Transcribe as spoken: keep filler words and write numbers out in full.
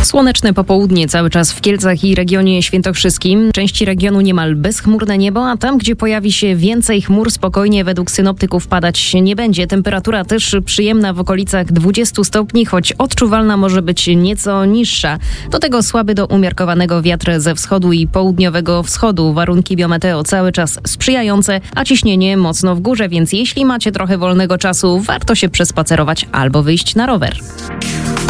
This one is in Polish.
Słoneczne popołudnie cały czas w Kielcach i regionie świętokrzyskim. Części regionu niemal bezchmurne niebo, a tam, gdzie pojawi się więcej chmur, spokojnie według synoptyków padać nie będzie. Temperatura też przyjemna w okolicach dwudziestu stopni, choć odczuwalna może być nieco niższa. Do tego słaby do umiarkowanego wiatr ze wschodu i południowego wschodu. Warunki biometeo cały czas sprzyjające, a ciśnienie mocno w górze, więc jeśli macie trochę wolnego czasu, warto się przespacerować albo wyjść na rower.